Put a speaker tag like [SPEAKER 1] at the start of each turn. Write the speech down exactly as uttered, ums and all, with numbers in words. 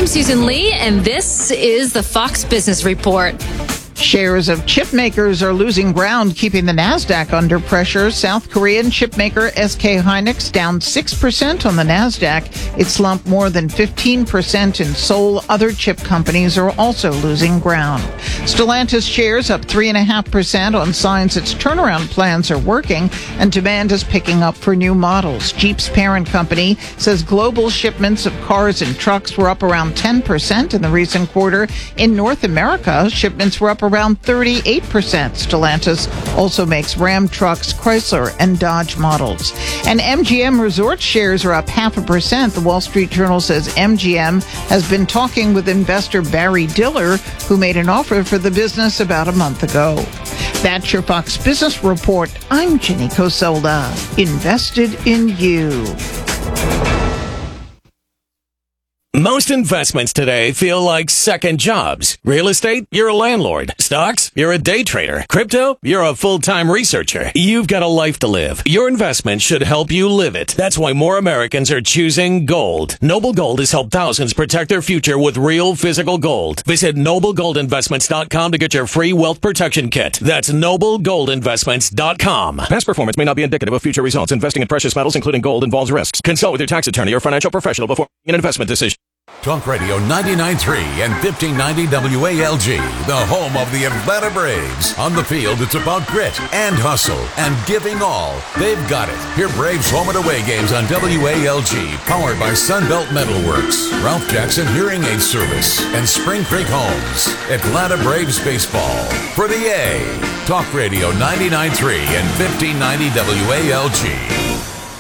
[SPEAKER 1] I'm Susan Lee, and this is the Fox Business Report.
[SPEAKER 2] Shares of chip makers are losing ground, keeping the NASDAQ under pressure. South Korean chip maker S K Hynix down six percent on the NASDAQ. It slumped more than fifteen percent in Seoul. Other chip companies are also losing ground. Stellantis shares up three point five percent on signs its turnaround plans are working and demand is picking up for new models. Jeep's parent company says global shipments of cars and trucks were up around ten percent in the recent quarter. In North America, shipments were up around thirty-eight percent. Stellantis also makes Ram trucks, Chrysler, and Dodge models. And M G M Resorts shares are up half a percent. The Wall Street Journal says M G M has been talking with investor Barry Diller, who made an offer for the business about a month ago. That's your Fox Business Report. I'm Jenny Cosolda. Invested in you.
[SPEAKER 3] Most investments today feel like second jobs. Real estate, you're a landlord. Stocks, you're a day trader. Crypto, you're a full-time researcher. You've got a life to live. Your investment should help you live it. That's why more Americans are choosing gold. Noble Gold has helped thousands protect their future with real physical gold. Visit noble gold investments dot com to get your free wealth protection kit. That's noble gold investments dot com. Past performance may not be indicative of future results. Investing in precious metals, including gold, involves risks. Consult with your tax attorney or financial professional before making an investment decision.
[SPEAKER 4] Talk Radio ninety-nine point three and fifteen ninety W A L G, the home of the Atlanta Braves. On the field, it's about grit and hustle and giving all. They've got it. Hear Braves home and away games on W A L G, powered by Sunbelt Metalworks, Ralph Jackson Hearing Aid Service, and Spring Creek Homes. Atlanta Braves baseball for the A. Talk Radio ninety-nine point three and fifteen ninety W A L G.